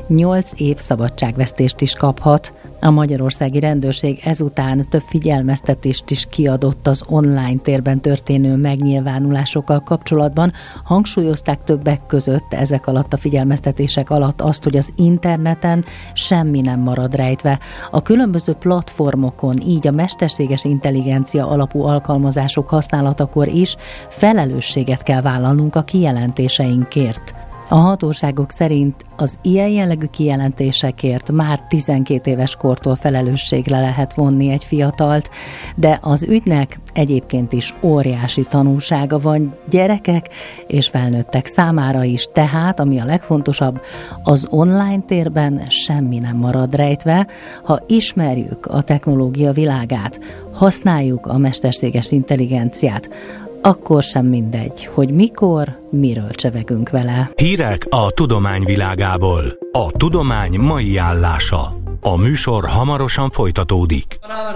8 év szabadságvesztést is kaphat. A magyarországi rendőrség ezután több figyelmeztetést is kiadott az online térben történő megnyilvánulásokkal kapcsolatban. Hangsúlyozták többek között ezek alatt a figyelmeztetések alatt azt, hogy az interneten semmi nem marad rejtve. A különböző platformokon, így a mesterséges intelligencia alapú alkalmazások használatakor is felelősséget kell vállalnunk a kijelentéseinkért. A hatóságok szerint az ilyen jellegű kijelentésekért már 12 éves kortól felelősségre lehet vonni egy fiatalt, de az ügynek egyébként is óriási tanulsága van gyerekek és felnőttek számára is, tehát, ami a legfontosabb, az online térben semmi nem marad rejtve, ha ismerjük a technológia világát, használjuk a mesterséges intelligenciát, akkor sem mindegy, hogy mikor, miről csevegünk vele. Hírek a tudomány világából. A tudomány mai állása. A műsor hamarosan folytatódik.